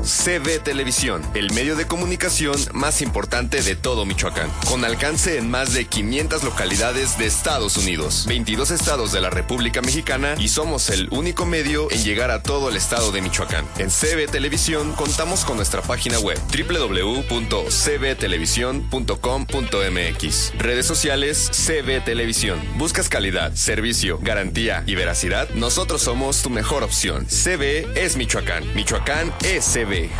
CB Televisión, el medio de comunicación más importante de todo Michoacán, con alcance en más de 500 localidades de Estados Unidos, 22 estados de la República Mexicana y somos el único medio en llegar a todo el estado de Michoacán. En CB Televisión contamos con nuestra página web www.cbtelevisión.com.mx. Redes sociales CB Televisión. ¿Buscas calidad, servicio, garantía y veracidad? Nosotros somos tu mejor opción. CB es Michoacán. Michoacán es CB.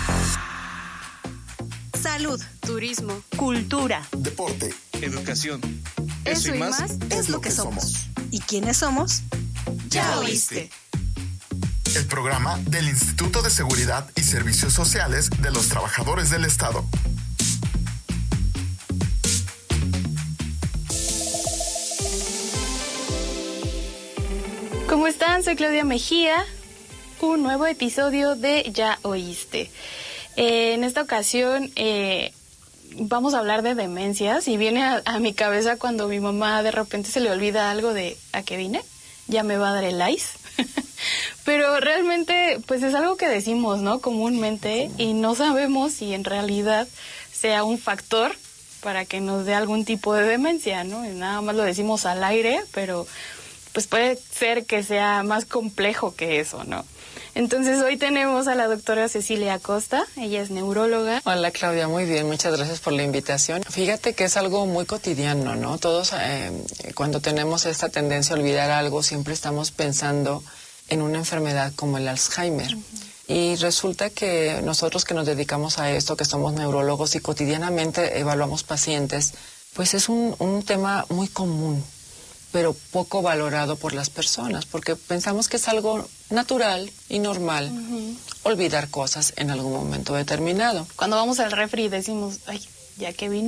Salud, turismo, cultura, deporte, educación. Eso y más es lo que somos. ¿Y quiénes somos? Ya oíste. El programa del Instituto de Seguridad y Servicios Sociales de los Trabajadores del Estado. ¿Cómo están? Soy Claudia Mejía. Un nuevo episodio de Ya Oíste. En esta ocasión vamos a hablar de demencias y viene a mi cabeza cuando mi mamá de repente se le olvida algo de ¿a qué vine? Ya me va a dar el ice. Pero realmente pues es algo que decimos, ¿no? Comúnmente, y no sabemos si en realidad sea un factor para que nos dé algún tipo de demencia, ¿no? Y nada más lo decimos al aire, pero pues puede ser que sea más complejo que eso, ¿no? Entonces hoy tenemos a la doctora Cecilia Acosta, ella es neuróloga. Hola Claudia, muy bien, muchas gracias por la invitación. Fíjate que es algo muy cotidiano, ¿no? Todos cuando tenemos esta tendencia a olvidar algo, siempre estamos pensando en una enfermedad como el Alzheimer. Uh-huh. Y resulta que nosotros que nos dedicamos a esto, que somos neurólogos y cotidianamente evaluamos pacientes, pues es un tema muy común, pero poco valorado por las personas, porque pensamos que es algo natural y normal olvidar cosas en algún momento determinado. Cuando vamos al refri decimos, ay, ya que vine.